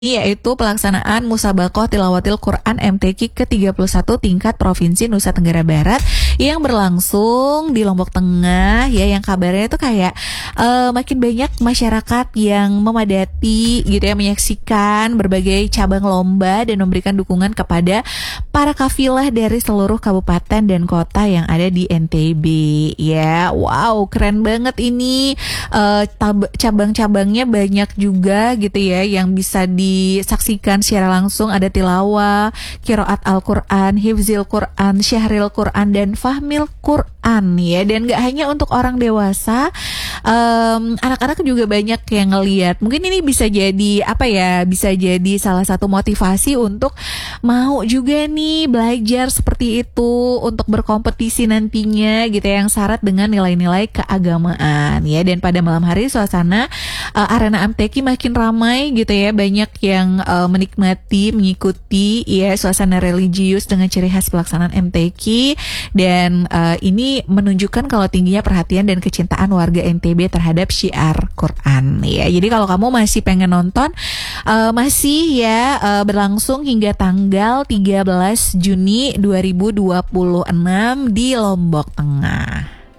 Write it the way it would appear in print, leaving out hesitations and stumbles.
yaitu pelaksanaan Musabaqah Tilawatil Quran MTQ ke-31 tingkat Provinsi Nusa Tenggara Barat yang berlangsung di Lombok Tengah ya, yang kabarnya itu kayak makin banyak masyarakat yang memadati gitu ya, menyaksikan berbagai cabang lomba dan memberikan dukungan kepada para kafilah dari seluruh kabupaten dan kota yang ada di NTB ya. Wow, keren banget ini. Cabang-cabangnya banyak juga gitu ya yang bisa disaksikan secara langsung. Ada tilawah, qiraat Al-Quran, hifzil Quran, syahril Quran, dan fahmil Quran ya. Dan gak hanya untuk orang dewasa, anak-anak juga banyak yang ngeliat. Mungkin ini bisa jadi apa ya, bisa jadi salah satu motivasi untuk mau juga nih belajar seperti itu untuk berkompetisi nantinya gitu ya, yang syarat dengan nilai-nilai keagamaan ya. Dan pada malam hari suasana arena MTQ makin ramai gitu ya, banyak yang menikmati, mengikuti ya suasana religius dengan ciri khas pelaksanaan MTQ. Dan ini menunjukkan kalau tingginya perhatian dan kecintaan warga NTB terhadap syiar Quran ya. Jadi kalau kamu masih pengen nonton, masih ya berlangsung hingga tanggal 13 Juni 2026 di Lombok Tengah.